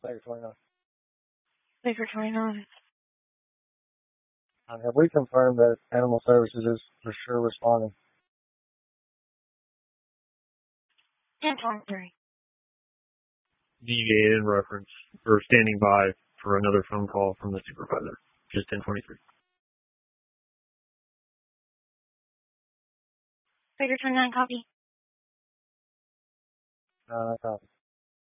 Figure 29. Figure 29. Have we confirmed that Animal Services is for sure responding? 1023. DVA in reference or standing by for another phone call from the supervisor. Just 1023. Figure 29 copy. Copy.